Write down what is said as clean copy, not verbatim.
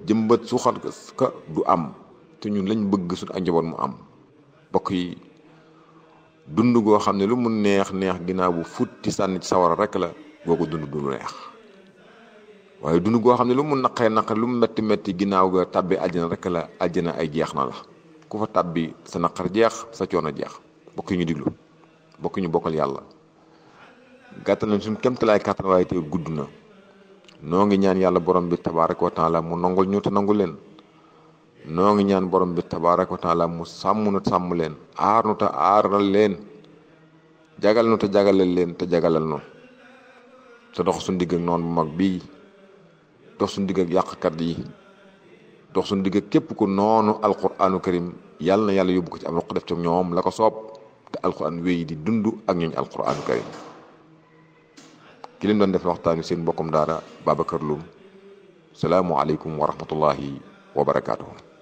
jëmbat suuxat ka du am te ñun lañ bëgg suñu ak njaboot mu am bokk yi dund goo xam ne lu mu neex neex ginnaaw bu futti sànni ci sawara rek la googu dund du neex waaye dund goo xam ne lu mu naqee naqar lu mu metti metti ginnaaw ga tàbbi àjjana rek la àjjana ay jeex na la ku fa tàbbi sa naqar jeex sa coono jeex bokk yi ñu diglu bokk ñu bokkal yàlla gàttal nañ suñu kemtalaay kàttan waaye te gudd na noo ngi ñaan yàlla borom bi tabaaraka wa taala mu nangul ñu te nangul leen noo ngi ñaan borom bi tabaaraka wa taala mu sàmm nu te sàmm leen aar nu te aaral leen jagal nu te jagalal leen te jagalal nu te dox suñu digg ak noonu bu mag bii dox suñu digg ak yàqkat yi dox suñu digg ak képp ku noonu alquraanu karim yàlla na yàlla yóbbu ko ci am ruq def ci ñoom la ko soob te alquran wéy di dund ak ñooñu alquraanu karim ki leen doon def waxtaan wi seen mbokkum daara Babacar Loum salaamu aleykum wa rahmatullahi wa barakaatuhu